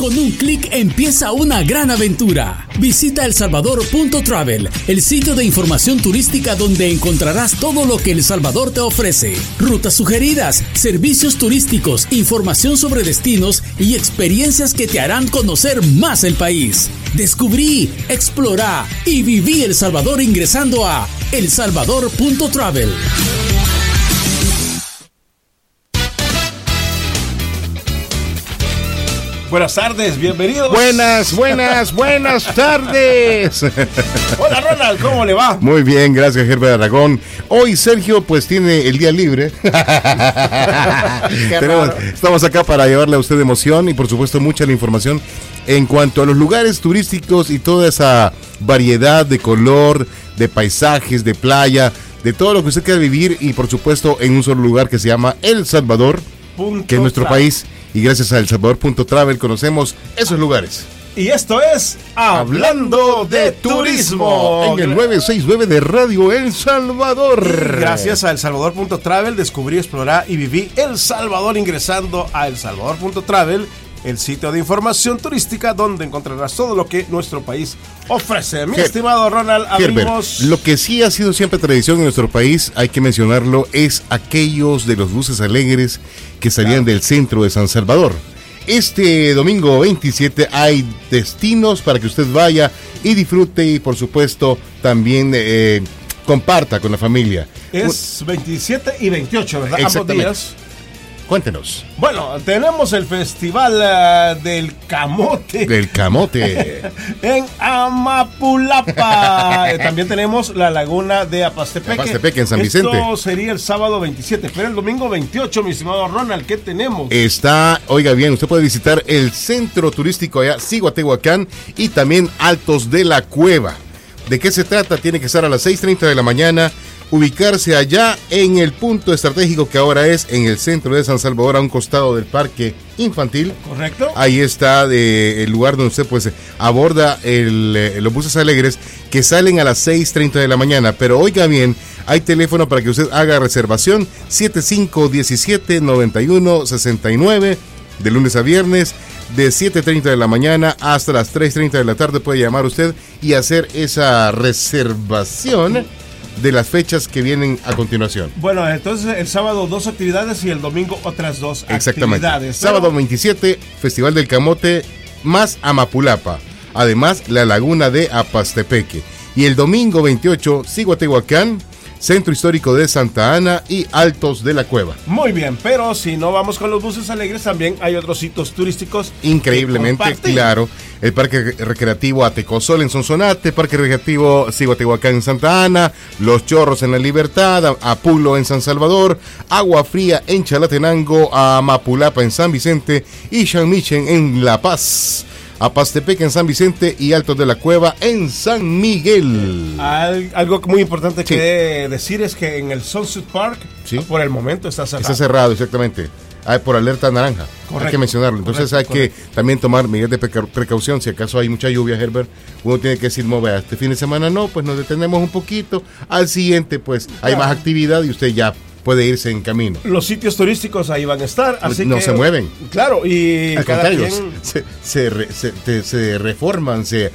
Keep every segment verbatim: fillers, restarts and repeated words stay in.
Con un clic empieza una gran aventura. Visita el salvador punto travel, el sitio de información turística donde encontrarás todo lo que El Salvador te ofrece. Rutas sugeridas, servicios turísticos, información sobre destinos y experiencias que te harán conocer más el país. Descubrí, explorá y viví El Salvador ingresando a el salvador punto travel. Buenas tardes, bienvenidos. Buenas, buenas, buenas tardes. Hola Ronald, ¿cómo le va? Muy bien, gracias Herbert Aragón. Hoy Sergio pues tiene el día libre. Tenemos, estamos acá para llevarle a usted emoción y por supuesto mucha la información en cuanto a los lugares turísticos y toda esa variedad de color, de paisajes, de playa, de todo lo que usted quiera vivir y por supuesto en un solo lugar que se llama El Salvador, Punto que es nuestro travel. país. Y gracias a el salvador punto travel conocemos esos lugares. Y esto es Hablando de Turismo en el nueve seis nueve de Radio El Salvador. Y gracias a el salvador punto travel descubrí, exploré y viví El Salvador ingresando a el salvador punto travel, el sitio de información turística donde encontrarás todo lo que nuestro país ofrece. Mi Her- estimado Ronald, abrimos... Herbert, lo que sí ha sido siempre tradición en nuestro país, hay que mencionarlo, es aquellos de los buses alegres que salían claro. del centro de San Salvador. Este domingo veintisiete hay destinos para que usted vaya y disfrute y por supuesto también eh, comparta con la familia. Es veintisiete y veintiocho, ¿verdad? Ambos días. Cuéntenos. Bueno, tenemos el Festival uh, del Camote. Del Camote. En Amapulapa. También tenemos la Laguna de Apastepeque. Apastepeque en San Vicente. Esto sería el sábado veintisiete, pero el domingo veintiocho, mi estimado Ronald, ¿qué tenemos? Está, oiga bien, usted puede visitar el centro turístico allá, Cihuatehuacán, y también Altos de la Cueva. ¿De qué se trata? Tiene que estar a las seis treinta de la mañana. Ubicarse allá en el punto estratégico que ahora es en el centro de San Salvador, a un costado del parque infantil. Correcto. Ahí está de, el lugar donde usted pues aborda el, los buses alegres que salen a las seis treinta de la mañana. Pero oiga bien, hay teléfono para que usted haga reservación siete cinco uno siete nueve uno seis nueve de lunes a viernes. De siete treinta de la mañana hasta las tres treinta de la tarde puede llamar usted y hacer esa reservación de las fechas que vienen a continuación. Bueno, entonces el sábado dos actividades y el domingo otras dos Exactamente. actividades. Sábado veintisiete, Festival del Camote más Amapulapa. Además, la Laguna de Apastepeque. Y el domingo veintiocho, Cihuatehuacán, Centro Histórico de Santa Ana y Altos de la Cueva. Muy bien, pero si no vamos con los buses alegres, también hay otros sitios turísticos. Increíblemente, claro. El Parque Recreativo Atecosol en Sonsonate, Parque Recreativo Cihuatehuacán en Santa Ana, Los Chorros en La Libertad, Apulo en San Salvador, Agua Fría en Chalatenango, Amapulapa en San Vicente y Xanmichen en La Paz. Apastepeque en San Vicente y Altos de la Cueva en San Miguel. Al, algo muy importante sí. que decir es que en el Sunset Park, sí. por el momento está cerrado. Está cerrado, exactamente. Hay por alerta naranja. Correcto. Hay que mencionarlo. Entonces correcto, hay correcto. que también tomar medidas de precaución. Si acaso hay mucha lluvia, Herbert, uno tiene que decir, no, vea, este fin de semana no, pues nos detenemos un poquito. Al siguiente, pues hay claro. más actividad y usted ya puede irse en camino. Los sitios turísticos ahí van a estar, así no que, se mueven. Claro, y al contrario, quien... se, se, re, se, te, se reforman, se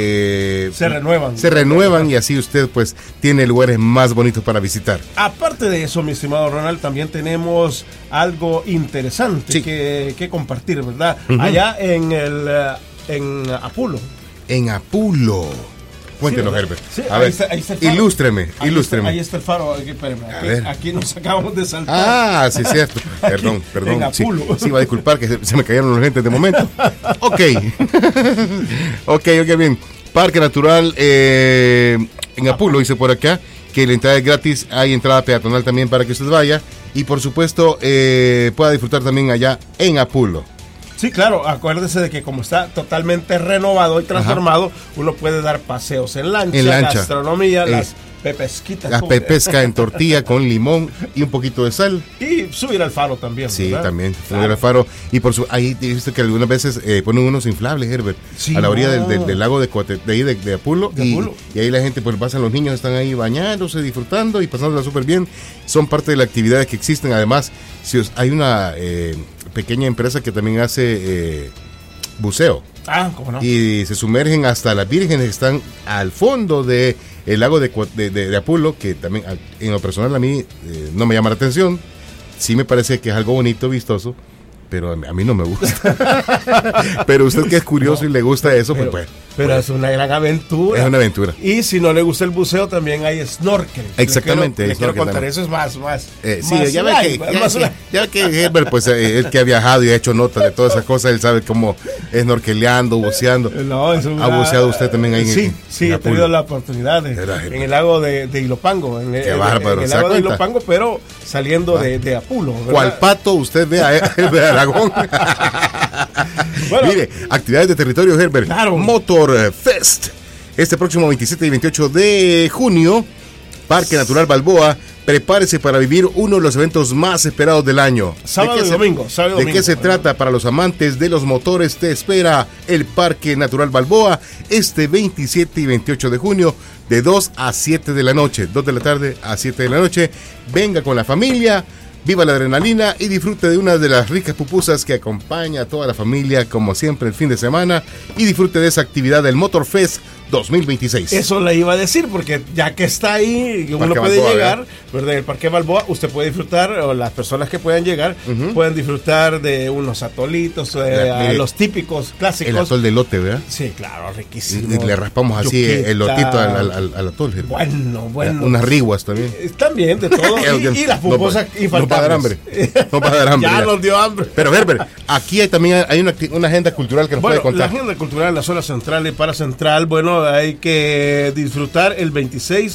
se, se renuevan. Se renuevan y así usted pues tiene lugares más bonitos para visitar. Aparte de eso, mi estimado Ronald, también tenemos algo interesante sí. que, que compartir, ¿verdad? Uh-huh. Allá en el en Apulo. En Apulo. Cuéntenos, sí, Herbert. Sí, a ahí ver, está, ahí está el faro. ilústreme, ahí ilústreme. Está, ahí está el faro. Aquí, espérame, aquí, aquí nos acabamos de saltar. Ah, sí, cierto. Perdón, perdón. En sí, Apulo. sí, va a disculpar que se, se me cayeron los lentes de momento. Ok. ok, ok, bien. Parque Natural eh, en Apulo, dice por acá, que la entrada es gratis. Hay entrada peatonal también para que usted vaya. Y por supuesto, eh, pueda disfrutar también allá en Apulo. Sí, claro, acuérdese de que como está totalmente renovado y transformado, ajá, uno puede dar paseos en lancha, en lancha. gastronomía, eh, las pepesquitas. Las pepescas en tortilla con limón y un poquito de sal. Y subir al faro también, sí, ¿verdad? también, claro. subir al faro. Y por su, ahí he visto que algunas veces eh, ponen unos inflables, Herbert, sí, a la orilla no. del, del, del lago de, Coate, de, ahí de, de Apulo. De y, Apulo. Y ahí la gente, pues pasan, los niños están ahí bañándose, disfrutando y pasándola súper bien. Son parte de las actividades que existen. Además, si os, hay una eh, pequeña empresa que también hace... Eh, buceo. Ah, ¿cómo no? Y se sumergen hasta las vírgenes que están al fondo de el lago de, de, de, de Apulo, que también en lo personal a mí eh, no me llama la atención. Sí me parece que es algo bonito, vistoso, pero a mí, a mí no me gusta. Pero usted que es curioso no, y le gusta eso, pero, pues, pues pero pues, es una gran aventura. Es una aventura. Y si no le gusta el buceo, también hay snorkel. Exactamente. Le quiero, le quiero contar, eso es más, más. Eh, sí, más ya ve que, ya, más ya, ya que Herbert, pues, eh, él que ha viajado y ha hecho notas de todas esas cosas, él sabe cómo snorkeleando, buceando. No, es una, ¿Ha buceado usted también ahí? Sí, en, sí, en he tenido la oportunidad de, en el lago de, de Ilopango. En, Qué en, bárbaro, en el ¿se lago da de cuenta? Ilopango, pero saliendo de, de Apulo. ¿Verdad? ¿Cuál pato usted ve a Herbert de Aragón? Bueno, mire, actividades de territorio, Herbert. Claro. Motor Fest. Este próximo veintisiete y veintiocho de junio, Parque Natural Balboa. Prepárese para vivir uno de los eventos más esperados del año. Sábado y se, domingo. Sábado ¿De domingo, qué se ¿verdad? trata? Para los amantes de los motores, te espera el Parque Natural Balboa este veintisiete y veintiocho de junio, de dos a siete de la noche. dos de la tarde a siete de la noche. Venga con la familia. Viva la adrenalina y disfrute de una de las ricas pupusas que acompaña a toda la familia, como siempre, el fin de semana. Y disfrute de esa actividad del Motor Fest dos mil veintiséis. Eso le iba a decir, porque ya que está ahí, uno Parque puede Balboa, llegar, ¿verdad? En el Parque Balboa, usted puede disfrutar, o las personas que puedan llegar, Uh-huh. pueden disfrutar de unos atolitos, eh, Ya, mire, los típicos, clásicos. El atol de lote, ¿verdad? Sí, claro, riquísimo. Y, y le raspamos así Yuquita. el lotito al, al, al, al atol. Herbert. Bueno, bueno. Unas riguas también. Eh, También, de todo. y, y las pupusas no, infaltables. no para dar hambre. No para dar hambre. ya, ya nos dio hambre. Pero Herbert, aquí hay también hay una, una agenda cultural que nos Bueno, puede la contar. agenda cultural en la zona central y para central, bueno, hay que disfrutar el veintiséis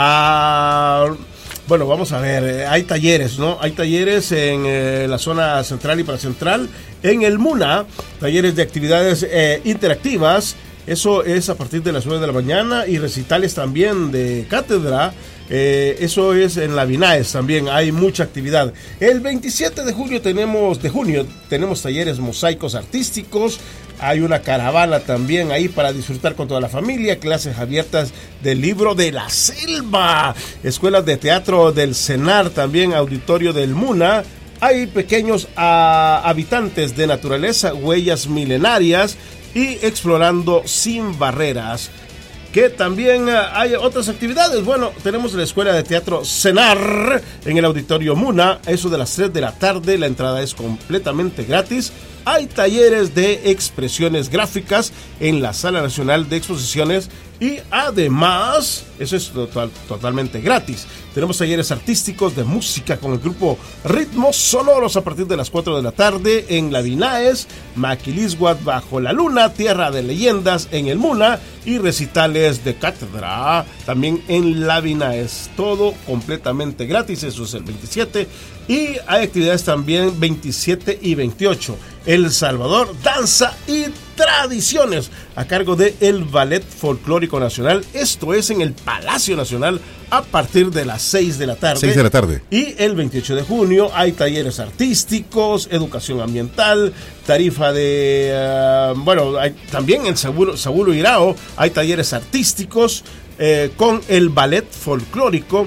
a... Bueno, vamos a ver, eh, hay talleres, ¿no? Hay talleres en eh, la zona central y para central, en el MUNA, talleres de actividades eh, interactivas, eso es a partir de las nueve de la mañana, y recitales también de cátedra. Eh, eso es en la Vinaes también, hay mucha actividad. El veintisiete de junio tenemos, de junio, tenemos talleres mosaicos artísticos, hay una caravana también ahí para disfrutar con toda la familia, clases abiertas del libro de la selva, escuelas de teatro del CENAR, también auditorio del MUNA. Hay pequeños a, habitantes de naturaleza, huellas milenarias y explorando sin barreras. Que también uh, hay otras actividades. Bueno, tenemos la Escuela de Teatro CENAR en el Auditorio MUNA, eso de las tres de la tarde, la entrada es completamente gratis. Hay talleres de expresiones gráficas en la Sala Nacional de Exposiciones y además, eso es total, totalmente gratis. Tenemos talleres artísticos de música con el grupo Ritmos Sonoros a partir de las cuatro de la tarde en la Vinaes, Maquilisguat Bajo la Luna, Tierra de Leyendas en el MUNA y recitales de cátedra también en la Vinaes. Todo completamente gratis, eso es el veintisiete. Y hay actividades también veintisiete y veintiocho. El Salvador, danza y tradiciones a cargo de el Ballet Folclórico Nacional. Esto es en el Palacio Nacional a partir de las seis de la tarde. seis de la tarde. Y el veintiocho de junio hay talleres artísticos, educación ambiental, tarifa de... Uh, bueno, hay, también en Sabulo, Sabulo Irao hay talleres artísticos eh, con el Ballet Folclórico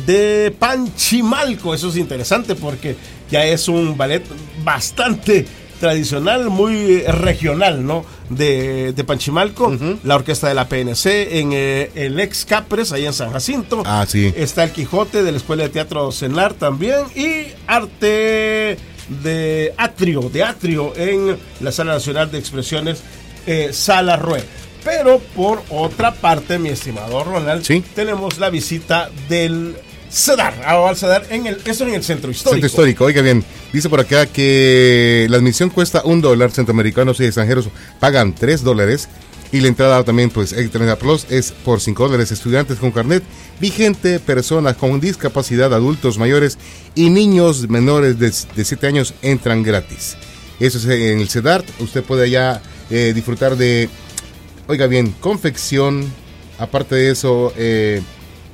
de Panchimalco. Eso es interesante porque ya es un ballet bastante tradicional, muy regional, ¿no? De, de Panchimalco, uh-huh. La orquesta de la P N C en eh, el ex Capres, ahí en San Jacinto. Ah, sí. Está el Quijote de la Escuela de Teatro CENAR también y arte de Atrio, de Atrio en la Sala Nacional de Expresiones, eh, Sala Rue. Pero por otra parte, mi estimado Ronald, ¿sí? Tenemos la visita del CEDAR, al CEDAR en el, eso en el centro histórico. Centro histórico, oiga bien, dice por acá que la admisión cuesta un dólar, centroamericanos y extranjeros pagan tres dólares y la entrada también, pues, Internet Plus es por cinco dólares, estudiantes con carnet vigente, personas con discapacidad, adultos mayores y niños menores de, de siete años entran gratis. Eso es en el CEDAR, usted puede allá eh, disfrutar de, oiga bien, confección, aparte de eso, eh,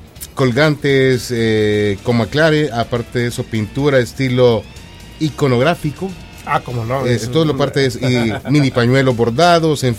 colgantes eh, como aclare, aparte de eso, pintura estilo iconográfico. Ah, como no. Eh, todo lo parte es y mini pañuelos bordados, en fin,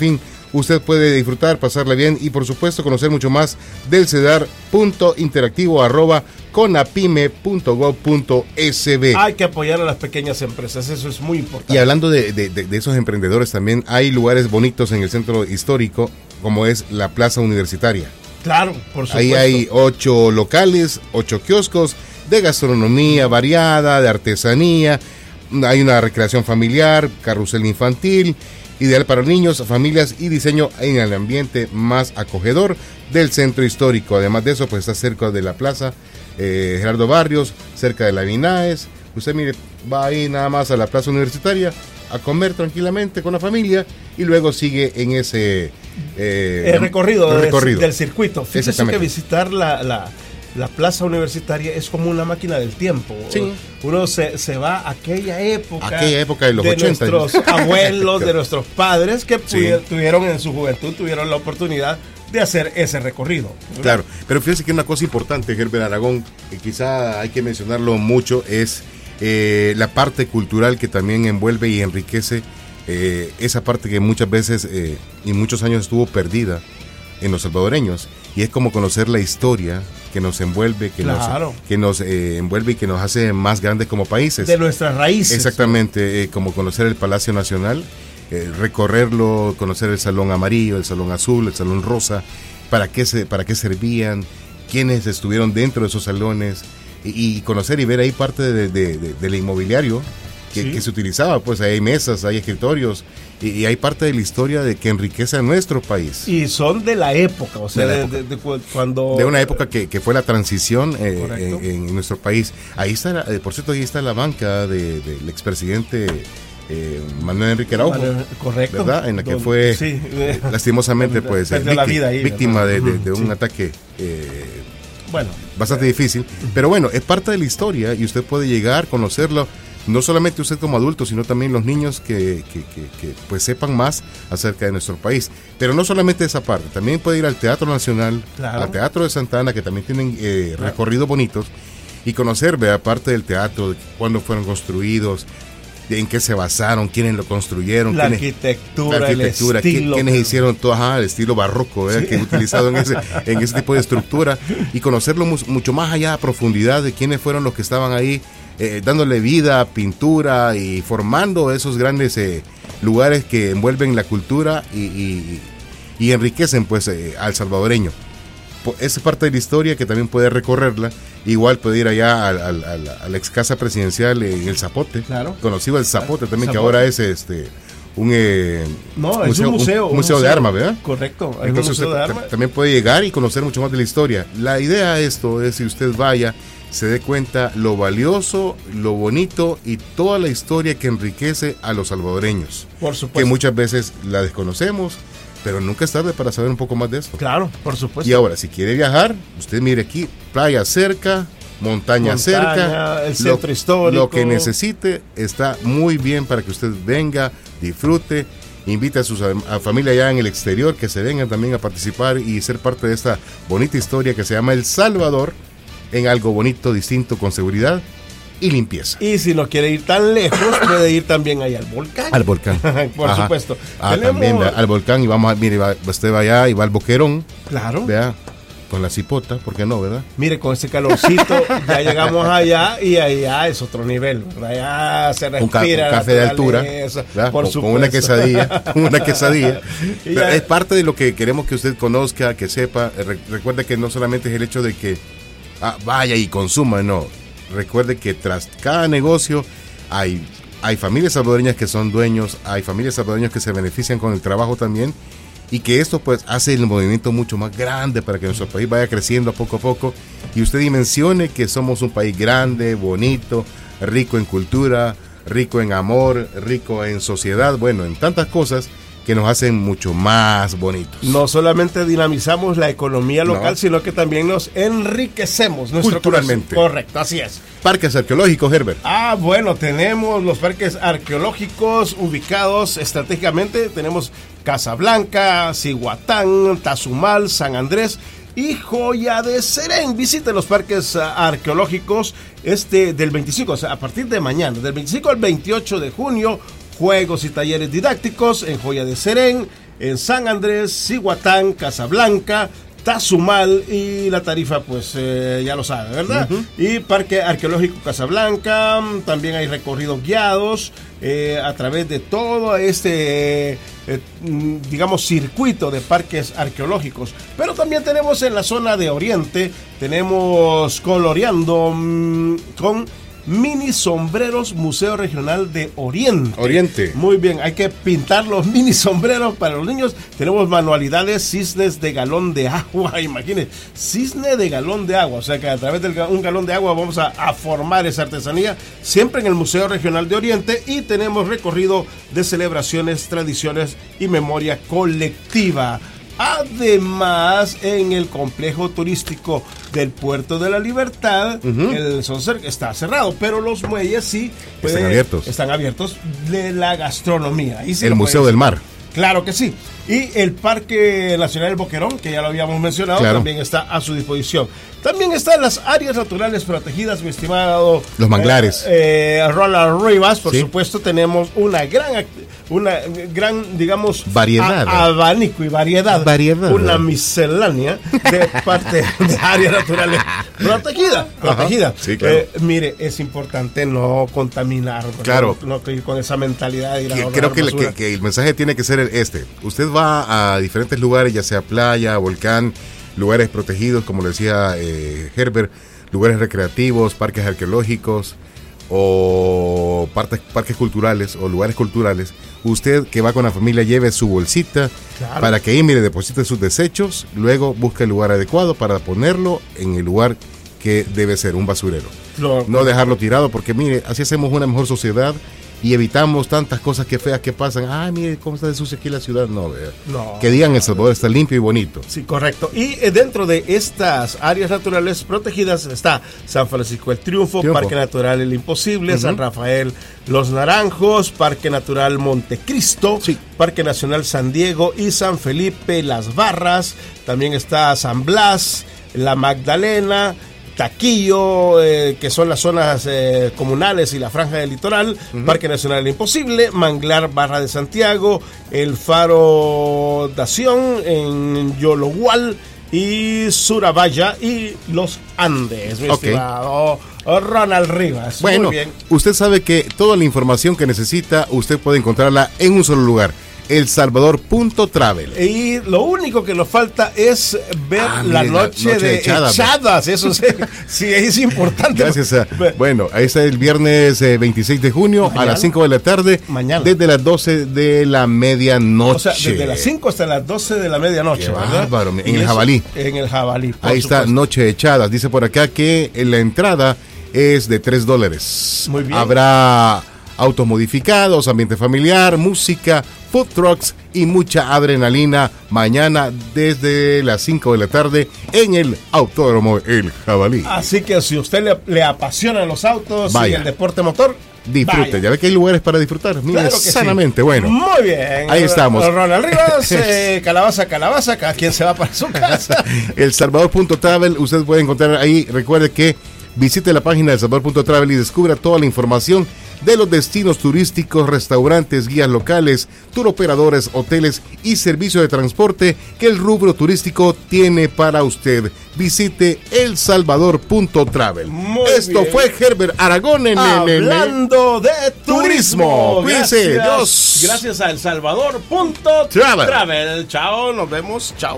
usted puede disfrutar, pasarla bien y por supuesto conocer mucho más del cedar punto interactivo arroba conapime punto gov punto es be. Hay que apoyar a las pequeñas empresas, eso es muy importante. Y hablando de, de, de esos emprendedores también, hay lugares bonitos en el centro histórico, como es la Plaza Universitaria. Claro, por supuesto. Ahí hay ocho locales, ocho kioscos de gastronomía variada, de artesanía. Hay una recreación familiar, carrusel infantil, ideal para niños, familias y diseño en el ambiente más acogedor del centro histórico. Además de eso, pues está cerca de la plaza eh, Gerardo Barrios, cerca de la Vinaes. Usted mire, va ahí nada más a la plaza universitaria a comer tranquilamente con la familia y luego sigue en ese eh, el recorrido, el de, recorrido del circuito. Fíjese que visitar la, la, la plaza universitaria es como una máquina del tiempo. Sí. Uno se, se va a aquella época, aquella época de los de ochenta, nuestros abuelos, de nuestros padres que sí. pudi- tuvieron en su juventud, tuvieron la oportunidad de hacer ese recorrido, ¿verdad? Claro, pero fíjese que una cosa importante, Herbert Aragón, que quizá hay que mencionarlo mucho, es eh, la parte cultural que también envuelve y enriquece eh, esa parte que muchas veces eh, y muchos años estuvo perdida en los salvadoreños, y es como conocer la historia que nos envuelve, que claro. nos, que nos eh, envuelve y que nos hace más grandes como países. De nuestras raíces. Exactamente, eh, como conocer el Palacio Nacional, eh, recorrerlo, conocer el Salón Amarillo, el Salón Azul, el Salón Rosa, para qué, se, para qué servían, quiénes estuvieron dentro de esos salones, y, y conocer y ver ahí parte de, de, de, del inmobiliario que, sí. que se utilizaba, pues hay mesas, hay escritorios, y, y hay parte de la historia de que enriquece a nuestro país. Y son de la época, o sea, de, de, época. de, de cuando... De una época que, que fue la transición eh, en, en nuestro país. Ahí está, la, por cierto, ahí está la banca del de, de expresidente eh, Manuel Enrique Araujo. Manuel, correcto. ¿Verdad? En la que fue sí. lastimosamente pues víctima, la vida ahí, víctima de, de, de un sí. ataque eh, bueno, bastante eh, difícil. Pero bueno, es parte de la historia y usted puede llegar, conocerlo. No solamente usted como adulto, sino también los niños que, que, que, que pues sepan más acerca de nuestro país. Pero no solamente esa parte, también puede ir al Teatro Nacional, claro. al Teatro de Santa Ana, que también tienen eh, claro. recorridos bonitos, y conocer, vea, parte del teatro, de cuándo fueron construidos, de en qué se basaron, quiénes lo construyeron, la quiénes, arquitectura, la arquitectura, el estilo, quiénes pero... hicieron todo, ajá, el estilo barroco, ¿eh? sí. que es utilizado en ese, en ese tipo de estructura, y conocerlo mu- mucho más allá a profundidad de quiénes fueron los que estaban ahí, Eh, dándole vida, pintura y formando esos grandes eh, lugares que envuelven la cultura y, y, y enriquecen pues eh, al salvadoreño. Esa es parte de la historia que también puede recorrerla. Igual puede ir allá al, al, al, a la ex casa presidencial en el Zapote, claro. conocido el Zapote también, Zapote. que ahora es este un, eh, no, es museo, un museo, un, un museo, museo de armas, ¿verdad? Correcto. Entonces un museo usted de armas. T- también puede llegar y conocer mucho más de la historia. La idea de esto es si usted vaya, se dé cuenta lo valioso, lo bonito y toda la historia que enriquece a los salvadoreños. Por supuesto. Que muchas veces la desconocemos, pero nunca es tarde para saber un poco más de esto. Claro, por supuesto. Y ahora, si quiere viajar, usted mire aquí, playa cerca, montaña, montaña cerca, el centro lo, histórico. Lo que necesite está muy bien para que usted venga, disfrute, invite a su a familia allá en el exterior, que se vengan también a participar y ser parte de esta bonita historia que se llama El Salvador, en algo bonito, distinto, con seguridad y limpieza. Y si no quiere ir tan lejos, puede ir también allá al volcán. Al volcán. Por Ajá. supuesto. Ah, Tenemos... también vea, al volcán y vamos a, mire, va, usted va allá y va al Boquerón. Claro. Vea, con la cipota, ¿por qué no, verdad? Mire, con ese calorcito ya llegamos allá y allá es otro nivel. Allá se respira un, ca- un café de altura, por con, con una quesadilla, una quesadilla. Pero ya... es parte de lo que queremos que usted conozca, que sepa. Re- recuerde que no solamente es el hecho de que ah, vaya y consuma, no. Recuerde que tras cada negocio hay, hay familias salvadoreñas que son dueños, hay familias salvadoreñas que se benefician con el trabajo también, y que esto pues hace el movimiento mucho más grande para que nuestro país vaya creciendo poco a poco y usted dimensione que somos un país grande, bonito, rico en cultura, rico en amor, rico en sociedad, bueno, en tantas cosas que nos hacen mucho más bonitos. No solamente dinamizamos la economía local, no. sino que también nos enriquecemos nuestro culturalmente. Corazón. Correcto, así es. Parques arqueológicos, Herbert. Ah, bueno, tenemos los parques arqueológicos ubicados estratégicamente. Tenemos Casablanca, Cihuatán, Tazumal, San Andrés y Joya de Serén. Visite los parques uh, arqueológicos este del veinticinco, o sea, a partir de mañana, del veinticinco al veintiocho de junio. Juegos y talleres didácticos en Joya de Serén, en San Andrés, Cihuatán, Casablanca, Tazumal, y la tarifa pues eh, ya lo sabe, ¿verdad? Uh-huh. Y Parque Arqueológico Casablanca, también hay recorridos guiados eh, a través de todo este eh, digamos circuito de parques arqueológicos. Pero también tenemos en la zona de Oriente, tenemos coloreando mmm, con mini sombreros Museo Regional de Oriente. Oriente. Muy bien, hay que pintar los mini sombreros para los niños. Tenemos manualidades, cisnes de galón de agua. Imagínense, cisne de galón de agua. O sea que a través de un galón de agua vamos a, a formar esa artesanía, siempre en el Museo Regional de Oriente. Y tenemos recorrido de celebraciones, tradiciones y memoria colectiva. Además, en el complejo turístico del Puerto de la Libertad, uh-huh. el Soncer está cerrado, pero los muelles sí pueden, están abiertos. Están abiertos de la gastronomía. Y sí el Museo del Mar. Claro que sí. Y el Parque Nacional del Boquerón, que ya lo habíamos mencionado, claro. también está a su disposición. También están las áreas naturales protegidas, mi estimado. Los manglares. Eh, eh, Ronald Rivas, por ¿Sí? supuesto, tenemos una gran, una gran, digamos, variedad. A, abanico y variedad. Variedad. Una miscelánea de parte de áreas naturales protegidas. Protegida. Sí, claro. Eh, mire, es importante no contaminar. Claro. No, no con esa mentalidad de ir a que, Creo que, que, que el mensaje tiene que ser este. Usted va a diferentes lugares, ya sea playa, volcán, lugares protegidos, como le decía eh, Herbert, lugares recreativos, parques arqueológicos o partes, parques culturales o lugares culturales. Usted que va con la familia lleve su bolsita claro. para que ahí, mire, deposite sus desechos, luego busque el lugar adecuado para ponerlo en el lugar que debe ser, un basurero. Lo, no dejarlo tirado, porque mire, así hacemos una mejor sociedad y evitamos tantas cosas que feas que pasan. Ay, mire cómo está de sucia aquí la ciudad. No, vea. No. Que digan El Salvador está limpio y bonito. Sí, correcto. Y eh, dentro de estas áreas naturales protegidas está San Francisco el Triunfo, Triunfo. Parque Natural El Imposible, uh-huh. San Rafael Los Naranjos, Parque Natural Montecristo, sí. Parque Nacional San Diego y San Felipe Las Barras. También está San Blas, La Magdalena, Taquillo, eh, que son las zonas eh, comunales y la franja del litoral, uh-huh. Parque Nacional Imposible, Manglar Barra de Santiago, el Faro Dación en Yologual y Surabaya y los Andes, mi okay. estimado Ronald Rivas. Bueno, muy bien. Usted sabe que toda la información que necesita usted puede encontrarla en un solo lugar. El Salvador punto travel. Y lo único que nos falta es ver ah, la, mire, noche la noche de echadas. echadas. Eso sí, sí, es importante. Gracias. A, bueno, ahí está el viernes eh, veintiséis de junio mañana, a las cinco de la tarde. Mañana. Desde las doce de la medianoche. O sea, desde las cinco hasta las doce de la medianoche. Qué ¿verdad? Bárbaro, en el Jabalí. En el Jabalí. Ahí supuesto. Está, noche de echadas. Dice por acá que la entrada es de tres dólares. Muy bien. Habrá autos modificados, ambiente familiar, música, food trucks y mucha adrenalina mañana desde las cinco de la tarde en el Autódromo El Jabalí. Así que si usted le, le apasionan los autos Vaya. y el deporte motor, disfrute. Vaya. Ya ve que hay lugares para disfrutar. Mire, claro sanamente, sí. Bueno. Muy bien. Ahí estamos. Ronald Rivas, eh, calabaza, calabaza, cada quien se va para su casa. El Salvador punto travel, usted puede encontrar ahí. Recuerde que visite la página de El Salvador punto travel y descubra toda la información de los destinos turísticos, restaurantes, guías locales, tour operadores, hoteles y servicios de transporte que el rubro turístico tiene para usted. Visite El Salvador punto travel. Muy Esto bien. Fue Herbert Aragón en Hablando de turismo. Cuídense. Gracias, gracias a El Salvador punto travel. travel. Chao, nos vemos. Chao.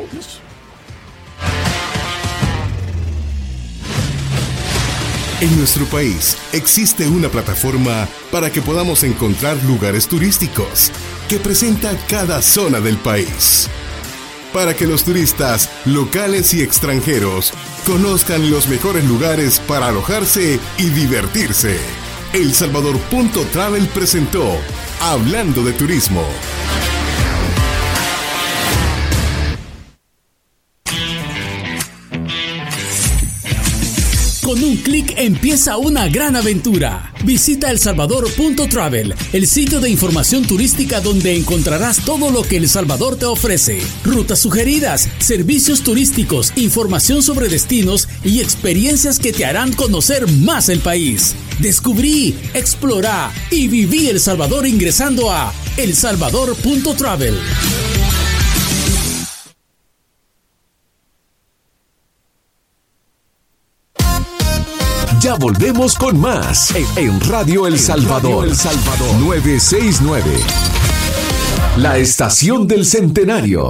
En nuestro país existe una plataforma para que podamos encontrar lugares turísticos que presenta cada zona del país. Para que los turistas locales y extranjeros conozcan los mejores lugares para alojarse y divertirse. El Salvador punto travel presentó Hablando de Turismo. Con un clic empieza una gran aventura. Visita El Salvador punto travel, el sitio de información turística donde encontrarás todo lo que El Salvador te ofrece. Rutas sugeridas, servicios turísticos, información sobre destinos y experiencias que te harán conocer más el país. Descubrí, explora y viví El Salvador ingresando a El Salvador punto travel. Ya volvemos con más en, en Radio El Salvador. El Salvador novecientos sesenta y nueve. La estación del centenario.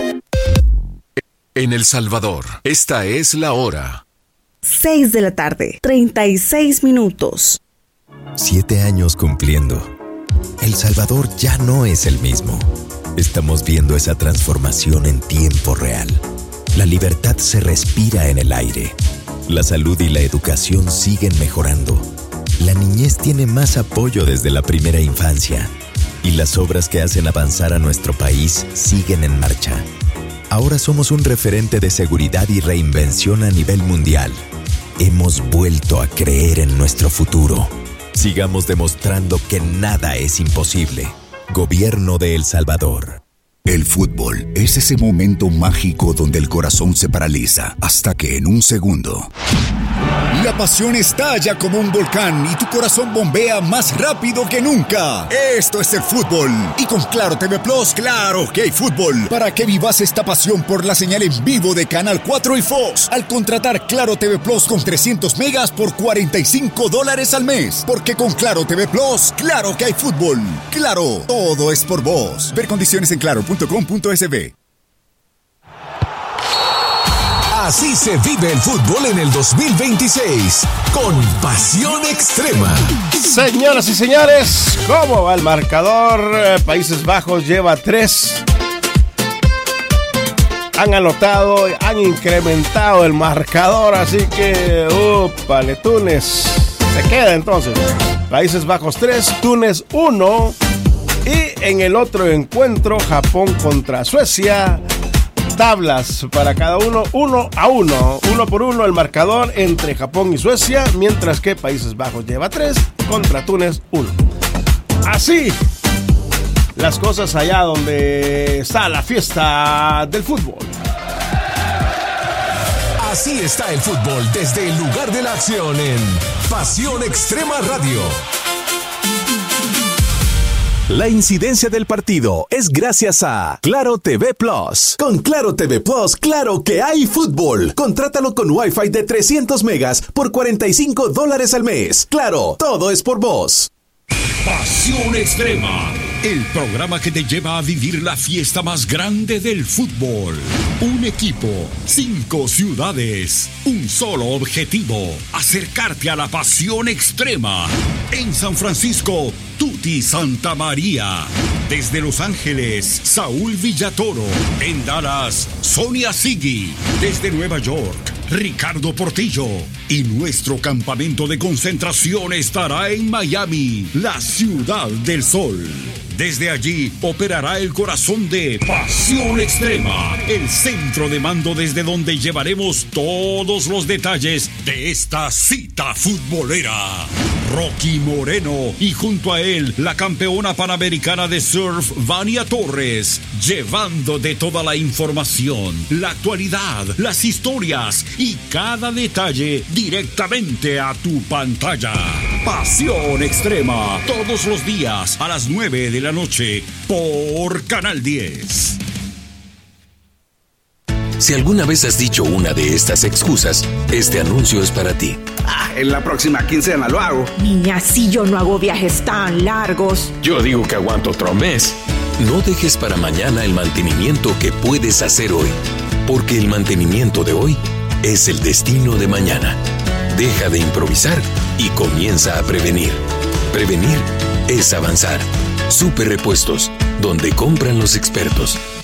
En El Salvador, esta es la hora. seis de la tarde, treinta y seis minutos. Siete años cumpliendo. El Salvador ya no es el mismo. Estamos viendo esa transformación en tiempo real. La libertad se respira en el aire. La salud y la educación siguen mejorando. La niñez tiene más apoyo desde la primera infancia. Y las obras que hacen avanzar a nuestro país siguen en marcha. Ahora somos un referente de seguridad y reinvención a nivel mundial. Hemos vuelto a creer en nuestro futuro. Sigamos demostrando que nada es imposible. Gobierno de El Salvador. El fútbol es ese momento mágico donde el corazón se paraliza hasta que en un segundo la pasión estalla como un volcán y tu corazón bombea más rápido que nunca. Esto es el fútbol. Y con Claro T V Plus, claro que hay fútbol. Para que vivas esta pasión por la señal en vivo de Canal cuatro y Fox. Al contratar Claro T V Plus con trescientos megas por cuarenta y cinco dólares al mes. Porque con Claro T V Plus, claro que hay fútbol. Claro, todo es por vos. Ver condiciones en claro punto com punto es be. Así se vive el fútbol en el dos mil veintiséis, con pasión extrema. Señoras y señores, ¿cómo va el marcador? Países Bajos lleva tres. Han anotado, han incrementado el marcador, así que, upale, Túnez se queda entonces. Países Bajos tres, Túnez uno. Y en el otro encuentro, Japón contra Suecia. Tablas para cada uno, uno a uno, uno por uno el marcador entre Japón y Suecia, mientras que Países Bajos lleva tres contra Túnez uno. Así las cosas allá donde está la fiesta del fútbol. Así está el fútbol desde el lugar de la acción en Pasión Extrema Radio. La incidencia del partido es gracias a Claro T V Plus. Con Claro T V Plus, claro que hay fútbol. Contrátalo con Wi-Fi de trescientos megas por cuarenta y cinco dólares al mes. Claro, todo es por vos. Pasión Extrema, el programa que te lleva a vivir la fiesta más grande del fútbol. Un equipo, cinco ciudades, un solo objetivo: acercarte a la pasión extrema. En San Francisco, Tuti Santa María. Desde Los Ángeles, Saúl Villatoro. En Dallas, Sonia Sigui. Desde Nueva York, Ricardo Portillo. Y nuestro campamento de concentración estará en Miami, la ciudad del sol. Desde allí operará el corazón de Pasión Extrema, el centro de mando desde donde llevaremos todos los detalles de esta cita futbolera. Rocky Moreno y junto a él la campeona panamericana de surf Vania Torres, llevando de toda la información, la actualidad, las historias y cada detalle directamente a tu pantalla. Pasión Extrema, todos los días a las nueve de la noche por Canal diez. Si alguna vez has dicho una de estas excusas, este anuncio es para ti. Ah, en la próxima quincena lo hago. Niña, si yo no hago viajes tan largos. Yo digo que aguanto otro mes. No dejes para mañana el mantenimiento que puedes hacer hoy, porque el mantenimiento de hoy es el destino de mañana. Deja de improvisar y comienza a prevenir. Prevenir es avanzar. Super Repuestos, donde compran los expertos.